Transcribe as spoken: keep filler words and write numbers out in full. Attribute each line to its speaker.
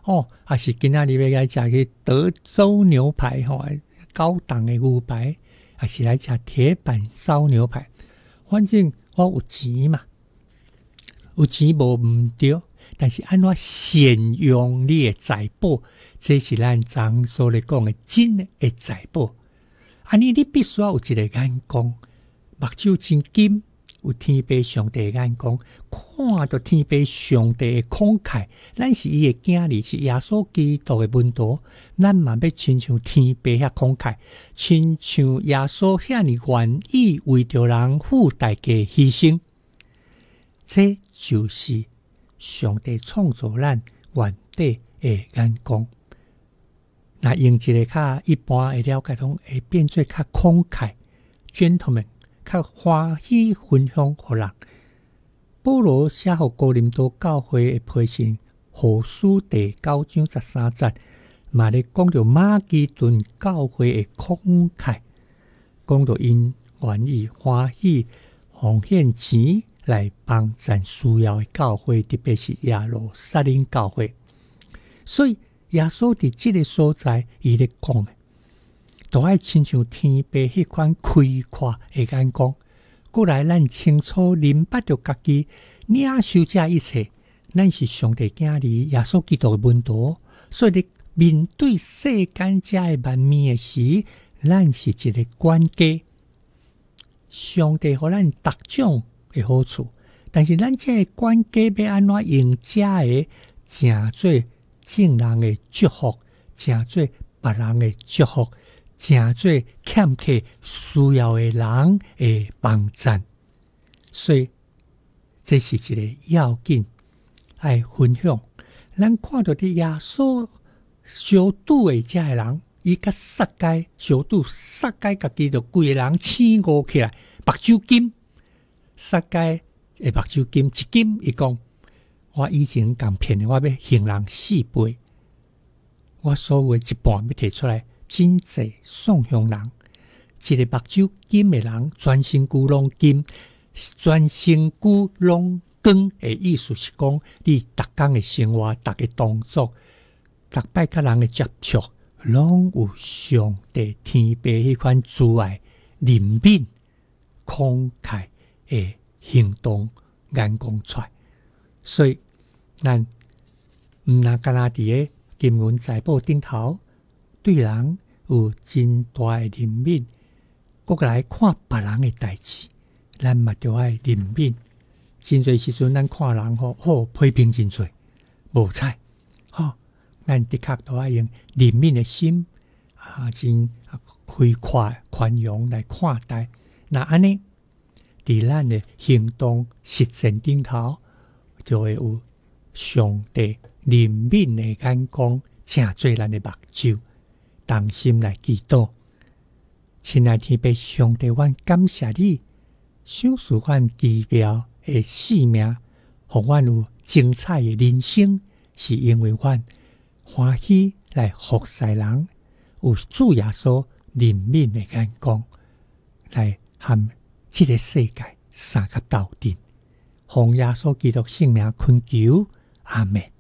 Speaker 1: 哦，还是今仔日要来食去德州牛排吼、哦，高档的牛排，还是来吃铁板烧牛排。反正我有钱嘛，有钱无毋对，但是安怎善用你的财宝，这是咱常所咧讲的真的财宝。安尼你必须要有一个眼光，目睭真金，有天父上帝的眼光，看到天父上帝的慷慨，咱是伊的囝儿，是耶稣基督的门徒，咱嘛要亲像天父遐慷慨，亲像耶稣遐尼愿意为着人付代价牺牲。这就是上帝创造咱原底的眼光。那用一个较一般的了解，通会变做较慷慨 gentleman， 较欢喜分享互人。保罗写互哥林多教会的批信，后书第九章十三节，嘛咧讲到马其顿教会的慷慨，讲到因愿意欢喜奉献钱来帮助需要的教会，特别是耶路撒冷教会。所以耶稣伫这个所在，伊咧讲的，都爱亲像天父迄款开阔的眼光，过来咱清楚明白着家己领受这一切，咱是上帝囝儿，耶稣基督的门徒，所以咧面对世间这的万面的时，咱是一个管家。上帝互咱逐种的好处，但是咱这个管家要安怎用这的，诚做正人的祝福，诚做别人的祝福，诚做欠缺需要的人的帮助。所以这是一个要紧爱分享。咱看到的耶稣相拄的这个人，伊甲撒该相拄，撒该家己就规个人醒悟起来，目睭金，撒该的目睭金一金，伊讲。我以前共骗的，我要行人四倍，我所有一半要摕出来，真济送向人。一个目睭金的人，全身躯拢金，全身躯拢光的意思是讲，你逐工的生活、逐个动作、逐摆甲人的接触，拢有上帝天父迄款慈爱、怜悯、慷慨的行动眼光出来。所以咱毋那干那伫个金银财宝顶头，对人有真大的怜悯，国来看别人的代志，咱嘛着爱怜悯。真侪时阵，咱看人吼，好批评真侪，无采，吼，咱的确都爱用怜悯的心啊，真开阔宽容来看待。那安尼，伫咱的行动实践顶头，就会有上帝怜悯的眼光，正做咱的目睭，同心来祈祷。亲爱天父上帝，阮感谢你，赏赐阮奇妙的生命，互阮有精彩的人生，是因为阮欢喜来服侍人，有主耶稣怜悯的眼光，来和这个世界相甲斗阵。奉耶稣基督圣名恳求，阿们。